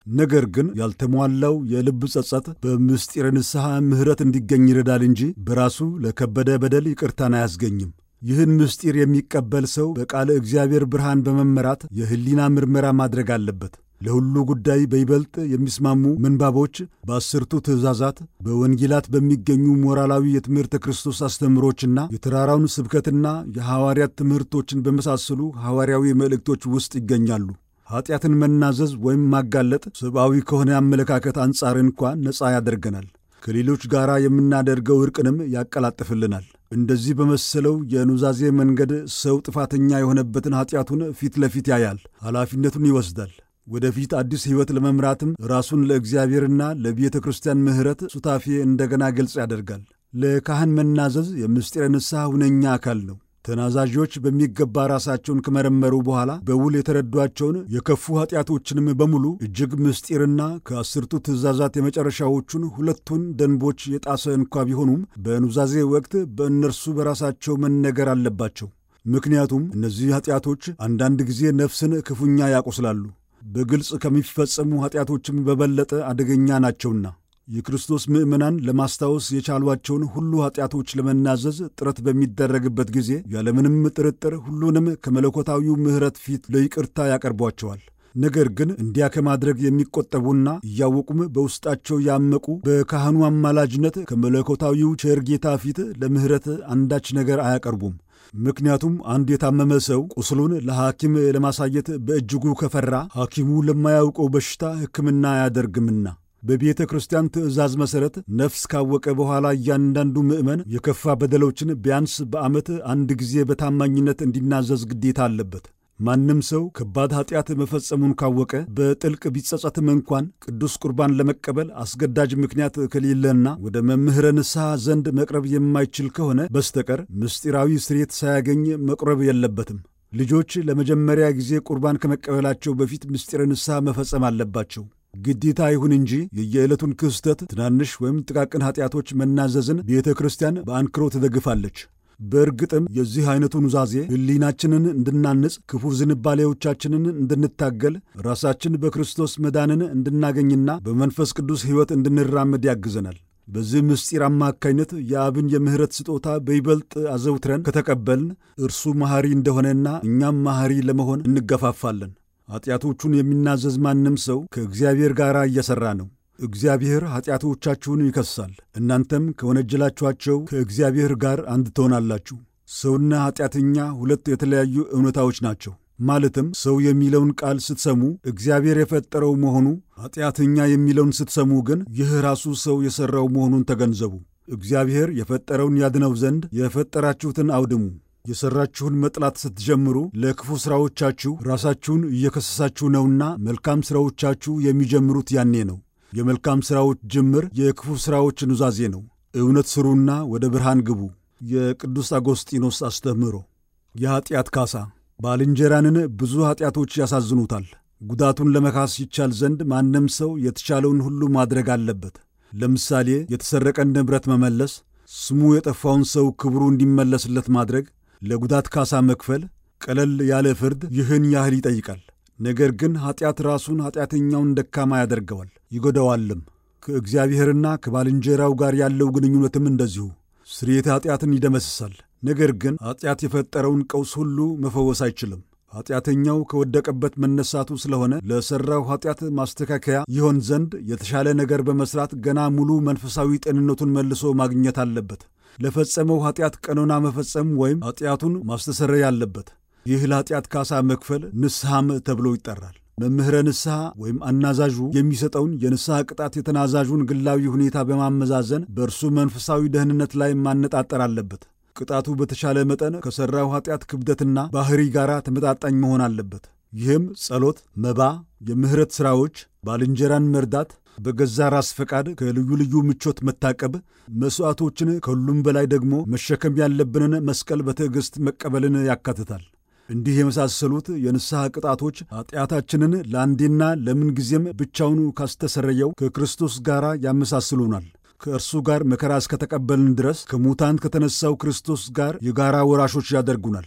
ነገር ግን ያልተሟላው የልብ ጸጸት በምስጢረ ንስሐ ምሕረት እንዲገኝ ይረዳል እንጂ በራሱ ለከበደ በደል ይቅርታን አያስገኝም። ይህን ምስጢር የሚቀበል ሰው በቃለ እግዚአብሔር ብርሃን በመመራት የሕሊና ምርመራ ማድረግ አለበት። ለሁሉ ጉዳይ በይበልጥ የሚስማሙ ምንባቦች በአስርቱ ትእዛዛት፣ በወንጌላት በሚገኙ ሞራላዊ የትምህርተ ክርስቶስ አስተምሮችና የተራራውን ስብከትና የሐዋርያት ትምህርቶችን በመሳሰሉ ሐዋርያዊ መልእክቶች ውስጥ ይገኛሉ። ኀጢአትን መናዘዝ ወይም ማጋለጥ ሰብአዊ ከሆነ አመለካከት አንጻር እንኳ ነፃ ያደርገናል። ከሌሎች ጋር የምናደርገው ዕርቅንም ያቀላጥፍልናል። እንደዚህ በመሰለው የኑዛዜ መንገድ ሰው ጥፋተኛ የሆነበትን ኀጢአቱን ፊት ለፊት ያያል፣ ኃላፊነቱን ይወስዳል። ወደፊት አዲስ ሕይወት ለመምራትም ራሱን ለእግዚአብሔርና ለቤተ ክርስቲያን ምሕረት ሱታፌ እንደገና ግልጽ ያደርጋል። ለካህን መናዘዝ የምስጢረ ንስሐ ሁነኛ አካል ነው። ተናዛዦች በሚገባ ራሳቸውን ከመረመሩ በኋላ በውል የተረዷቸውን የከፉ ኀጢአቶችንም በሙሉ እጅግ ምስጢርና ከአስርቱ ትእዛዛት የመጨረሻዎቹን ሁለቱን ደንቦች የጣሰ እንኳ ቢሆኑም በኑዛዜ ወቅት በእነርሱ በራሳቸው መነገር አለባቸው። ምክንያቱም እነዚህ ኀጢአቶች አንዳንድ ጊዜ ነፍስን ክፉኛ ያቆስላሉ፣ በግልጽ ከሚፈጸሙ ኀጢአቶችም በበለጠ አደገኛ ናቸውና። የክርስቶስ ምዕመናን ለማስታወስ የቻሏቸውን ሁሉ ኀጢአቶች ለመናዘዝ ጥረት በሚደረግበት ጊዜ ያለምንም ጥርጥር ሁሉንም ከመለኮታዊው ምሕረት ፊት ለይቅርታ ያቀርቧቸዋል። ነገር ግን እንዲያ ከማድረግ የሚቆጠቡና እያወቁም በውስጣቸው ያመቁ በካህኑ አማላጅነት ከመለኮታዊው ቸር ጌታ ፊት ለምሕረት አንዳች ነገር አያቀርቡም። ምክንያቱም አንድ የታመመ ሰው ቁስሉን ለሐኪም ለማሳየት በእጅጉ ከፈራ ሐኪሙ ለማያውቀው በሽታ ሕክምና አያደርግምና። በቤተ ክርስቲያን ትእዛዝ መሠረት ነፍስ ካወቀ በኋላ እያንዳንዱ ምዕመን የከፋ በደሎችን ቢያንስ በዓመት አንድ ጊዜ በታማኝነት እንዲናዘዝ ግዴታ አለበት። ማንም ሰው ከባድ ኀጢአት መፈጸሙን ካወቀ በጥልቅ ቢጸጸትም እንኳን ቅዱስ ቁርባን ለመቀበል አስገዳጅ ምክንያት ከሌለና ወደ መምህረ ንስሐ ዘንድ መቅረብ የማይችል ከሆነ በስተቀር ምስጢራዊ ስርየት ሳያገኝ መቁረብ የለበትም። ልጆች ለመጀመሪያ ጊዜ ቁርባን ከመቀበላቸው በፊት ምስጢረ ንስሐ መፈጸም አለባቸው። ግዴታ ይሁን እንጂ የየዕለቱን ክስተት ትናንሽ ወይም ጥቃቅን ኀጢአቶች መናዘዝን ቤተ ክርስቲያን በአንክሮ ትደግፋለች። በእርግጥም የዚህ ዐይነቱ ኑዛዜ ሕሊናችንን እንድናንጽ፣ ክፉ ዝንባሌዎቻችንን እንድንታገል፣ ራሳችን በክርስቶስ መዳንን እንድናገኝና በመንፈስ ቅዱስ ሕይወት እንድንራመድ ያግዘናል። በዚህ ምስጢር አማካይነት የአብን የምሕረት ስጦታ በይበልጥ አዘውትረን ከተቀበልን እርሱ መሐሪ እንደሆነና እኛም መሐሪ ለመሆን እንገፋፋለን። ኀጢአቶቹን የሚናዘዝ ማንም ሰው ከእግዚአብሔር ጋር እየሠራ ነው። እግዚአብሔር ኀጢአቶቻችሁን ይከሳል፣ እናንተም ከወነጀላችኋቸው ከእግዚአብሔር ጋር አንድ ትሆናላችሁ። ሰውና ኀጢአተኛ ሁለት የተለያዩ እውነታዎች ናቸው። ማለትም ሰው የሚለውን ቃል ስትሰሙ እግዚአብሔር የፈጠረው መሆኑ፣ ኀጢአተኛ የሚለውን ስትሰሙ ግን ይህ ራሱ ሰው የሠራው መሆኑን ተገንዘቡ። እግዚአብሔር የፈጠረውን ያድነው ዘንድ የፈጠራችሁትን አውድሙ። የሠራችሁን መጥላት ስትጀምሩ ለክፉ ሥራዎቻችሁ ራሳችሁን እየከሰሳችሁ ነውና መልካም ሥራዎቻችሁ የሚጀምሩት ያኔ ነው። የመልካም ሥራዎች ጅምር የክፉ ሥራዎች ኑዛዜ ነው። እውነት ስሩና ወደ ብርሃን ግቡ። የቅዱስ አጎስጢኖስ አስተምህሮ። የኀጢአት ካሳ። ባልንጀራንን ብዙ ኀጢአቶች ያሳዝኑታል። ጉዳቱን ለመካስ ይቻል ዘንድ ማንም ሰው የተቻለውን ሁሉ ማድረግ አለበት። ለምሳሌ የተሰረቀን ንብረት መመለስ፣ ስሙ የጠፋውን ሰው ክብሩ እንዲመለስለት ማድረግ፣ ለጉዳት ካሳ መክፈል፣ ቀለል ያለ ፍርድ ይህን ያህል ይጠይቃል። ነገር ግን ኀጢአት ራሱን ኀጢአተኛውን ደካማ ያደርገዋል፣ ይጎዳዋልም። ከእግዚአብሔርና ከባልንጀራው ጋር ያለው ግንኙነትም እንደዚሁ ስርየተ ኀጢአትን ይደመስሳል። ነገር ግን ኀጢአት የፈጠረውን ቀውስ ሁሉ መፈወስ አይችልም። ኀጢአተኛው ከወደቀበት መነሳቱ ስለሆነ ለሠራው ኀጢአት ማስተካከያ ይሆን ዘንድ የተሻለ ነገር በመሥራት ገና ሙሉ መንፈሳዊ ጤንነቱን መልሶ ማግኘት አለበት። ለፈጸመው ኀጢአት ቀኖና መፈጸም ወይም ኀጢአቱን ማስተሰረይ አለበት። ይህ ለኀጢአት ካሳ መክፈል ንስሐም ተብሎ ይጠራል። መምህረ ንስሐ ወይም አናዛዡ የሚሰጠውን የንስሐ ቅጣት የተናዛዡን ግላዊ ሁኔታ በማመዛዘን በእርሱ መንፈሳዊ ደህንነት ላይ ማነጣጠር አለበት። ቅጣቱ በተቻለ መጠን ከሠራው ኀጢአት ክብደትና ባሕሪ ጋር ተመጣጣኝ መሆን አለበት። ይህም ጸሎት፣ መባ፣ የምሕረት ሥራዎች፣ ባልንጀራን መርዳት፣ በገዛ ራስ ፈቃድ ከልዩ ልዩ ምቾት መታቀብ፣ መሥዋዕቶችን፣ ከሁሉም በላይ ደግሞ መሸከም ያለብንን መስቀል በትዕግሥት መቀበልን ያካትታል። እንዲህ የመሳሰሉት የንስሐ ቅጣቶች ኀጢአታችንን ለአንዴና ለምን ጊዜም ብቻውን ካስተሰረየው ከክርስቶስ ጋር ያመሳስሉናል። ከእርሱ ጋር መከራ እስከተቀበልን ድረስ ከሙታን ከተነሣው ክርስቶስ ጋር የጋራ ወራሾች ያደርጉናል።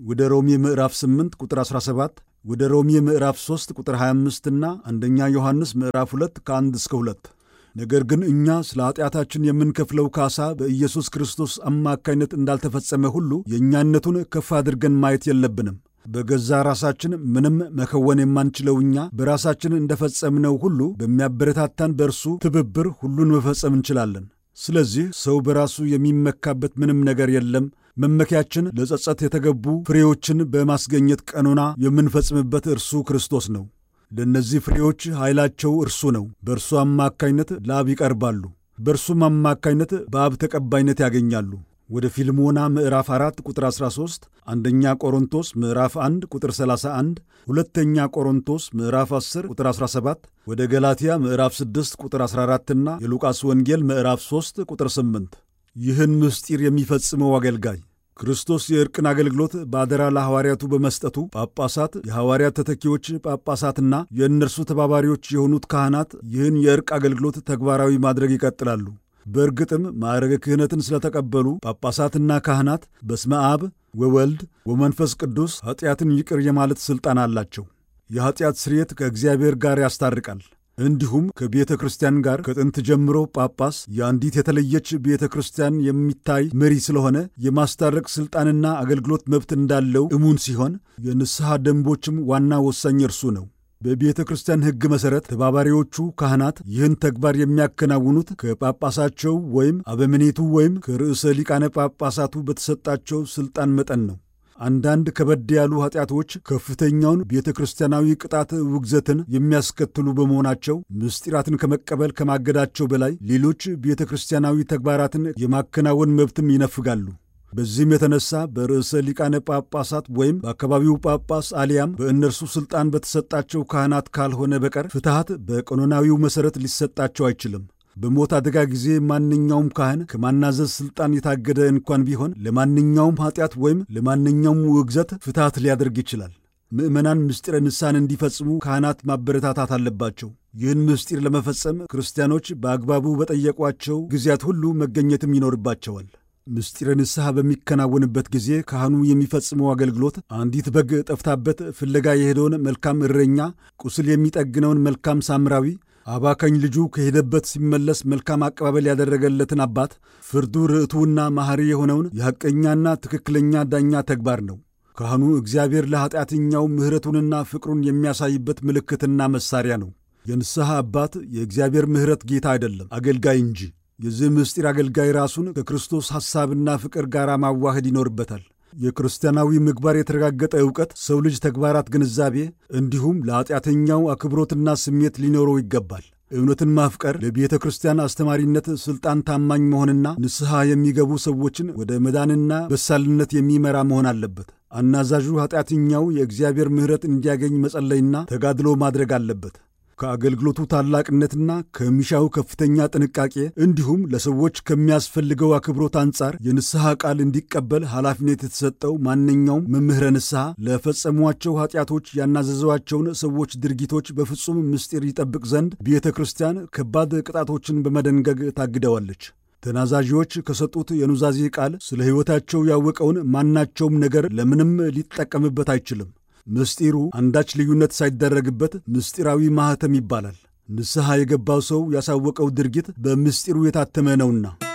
ወደ ሮሜ ምዕራፍ 8 ቁጥር 17፣ ወደ ሮሜ ምዕራፍ 3 ቁጥር 25 እና አንደኛ ዮሐንስ ምዕራፍ 2 ከ1 እስከ 2። ነገር ግን እኛ ስለ ኃጢአታችን የምንከፍለው ካሳ በኢየሱስ ክርስቶስ አማካይነት እንዳልተፈጸመ ሁሉ የእኛነቱን ከፍ አድርገን ማየት የለብንም። በገዛ ራሳችን ምንም መከወን የማንችለው እኛ በራሳችን እንደፈጸምነው ሁሉ በሚያበረታታን በእርሱ ትብብር ሁሉን መፈጸም እንችላለን። ስለዚህ ሰው በራሱ የሚመካበት ምንም ነገር የለም። መመኪያችን ለጸጸት የተገቡ ፍሬዎችን በማስገኘት ቀኖና የምንፈጽምበት እርሱ ክርስቶስ ነው። ለእነዚህ ፍሬዎች ኃይላቸው እርሱ ነው። በእርሱ አማካይነት ለአብ ይቀርባሉ፣ በእርሱም አማካይነት በአብ ተቀባይነት ያገኛሉ። ወደ ፊልሞና ምዕራፍ 4 ቁጥር 13፣ አንደኛ ቆሮንቶስ ምዕራፍ 1 ቁጥር 31፣ ሁለተኛ ቆሮንቶስ ምዕራፍ 10 ቁጥር 17፣ ወደ ገላትያ ምዕራፍ 6 ቁጥር 14 እና የሉቃስ ወንጌል ምዕራፍ 3 ቁጥር 8። ይህን ምስጢር የሚፈጽመው አገልጋይ ክርስቶስ የዕርቅን አገልግሎት በአደራ ለሐዋርያቱ በመስጠቱ ጳጳሳት፣ የሐዋርያት ተተኪዎች ጳጳሳትና የእነርሱ ተባባሪዎች የሆኑት ካህናት ይህን የዕርቅ አገልግሎት ተግባራዊ ማድረግ ይቀጥላሉ። በእርግጥም ማዕረገ ክህነትን ስለተቀበሉ ጳጳሳትና ካህናት በስመ አብ ወወልድ ወመንፈስ ቅዱስ ኀጢአትን ይቅር የማለት ሥልጣን አላቸው። የኀጢአት ስርየት ከእግዚአብሔር ጋር ያስታርቃል። እንዲሁም ከቤተ ክርስቲያን ጋር ከጥንት ጀምሮ ጳጳስ የአንዲት የተለየች ቤተ ክርስቲያን የሚታይ መሪ ስለሆነ የማስታረቅ ሥልጣንና አገልግሎት መብት እንዳለው እሙን ሲሆን የንስሐ ደንቦችም ዋና ወሳኝ እርሱ ነው። በቤተ ክርስቲያን ሕግ መሠረት ተባባሪዎቹ ካህናት ይህን ተግባር የሚያከናውኑት ከጳጳሳቸው ወይም አበምኔቱ ወይም ከርዕሰ ሊቃነ ጳጳሳቱ በተሰጣቸው ሥልጣን መጠን ነው። አንዳንድ ከበድ ያሉ ኃጢአቶች ከፍተኛውን ቤተ ክርስቲያናዊ ቅጣት ውግዘትን የሚያስከትሉ በመሆናቸው ምስጢራትን ከመቀበል ከማገዳቸው በላይ ሌሎች ቤተ ክርስቲያናዊ ተግባራትን የማከናወን መብትም ይነፍጋሉ። በዚህም የተነሳ በርዕሰ ሊቃነ ጳጳሳት ወይም በአካባቢው ጳጳስ አሊያም በእነርሱ ሥልጣን በተሰጣቸው ካህናት ካልሆነ በቀር ፍትሐት በቀኖናዊው መሠረት ሊሰጣቸው አይችልም። በሞት አደጋ ጊዜ ማንኛውም ካህን ከማናዘዝ ሥልጣን የታገደ እንኳን ቢሆን ለማንኛውም ኃጢአት ወይም ለማንኛውም ውግዘት ፍትሐት ሊያደርግ ይችላል። ምዕመናን ምስጢረ ንስሐን እንዲፈጽሙ ካህናት ማበረታታት አለባቸው። ይህን ምስጢር ለመፈጸም ክርስቲያኖች በአግባቡ በጠየቋቸው ጊዜያት ሁሉ መገኘትም ይኖርባቸዋል። ምስጢረ ንስሐ በሚከናወንበት ጊዜ ካህኑ የሚፈጽመው አገልግሎት አንዲት በግ ጠፍታበት ፍለጋ የሄደውን መልካም እረኛ፣ ቁስል የሚጠግነውን መልካም ሳምራዊ፣ አባካኝ ልጁ ከሄደበት ሲመለስ መልካም አቀባበል ያደረገለትን አባት፣ ፍርዱ ርቱዕና መሐሪ የሆነውን የሐቀኛና ትክክለኛ ዳኛ ተግባር ነው። ካህኑ እግዚአብሔር ለኀጢአተኛው ምሕረቱንና ፍቅሩን የሚያሳይበት ምልክትና መሣሪያ ነው። የንስሐ አባት የእግዚአብሔር ምሕረት ጌታ አይደለም፣ አገልጋይ እንጂ። የዚህ ምስጢር አገልጋይ ራሱን ከክርስቶስ ሐሳብና ፍቅር ጋር ማዋህድ ይኖርበታል። የክርስቲያናዊ ምግባር የተረጋገጠ ዕውቀት፣ ሰው ልጅ ተግባራት ግንዛቤ፣ እንዲሁም ለኀጢአተኛው አክብሮትና ስሜት ሊኖረው ይገባል። እውነትን ማፍቀር፣ ለቤተ ክርስቲያን አስተማሪነት ሥልጣን ታማኝ መሆንና ንስሐ የሚገቡ ሰዎችን ወደ መዳንና በሳልነት የሚመራ መሆን አለበት። አናዛዡ ኀጢአተኛው የእግዚአብሔር ምሕረት እንዲያገኝ መጸለይና ተጋድሎ ማድረግ አለበት። ከአገልግሎቱ ታላቅነትና ከሚሻው ከፍተኛ ጥንቃቄ እንዲሁም ለሰዎች ከሚያስፈልገው አክብሮት አንጻር የንስሐ ቃል እንዲቀበል ኃላፊነት የተሰጠው ማንኛውም መምህረ ንስሐ ለፈጸሟቸው ኃጢአቶች ያናዘዟቸውን ሰዎች ድርጊቶች በፍጹም ምስጢር ይጠብቅ ዘንድ ቤተ ክርስቲያን ከባድ ቅጣቶችን በመደንገግ ታግደዋለች። ተናዛዦች ከሰጡት የኑዛዜ ቃል ስለ ሕይወታቸው ያወቀውን ማናቸውም ነገር ለምንም ሊጠቀምበት አይችልም። ምስጢሩ አንዳች ልዩነት ሳይደረግበት ምስጢራዊ ማኅተም ይባላል። ንስሐ የገባው ሰው ያሳወቀው ድርጊት በምስጢሩ የታተመ ነውና።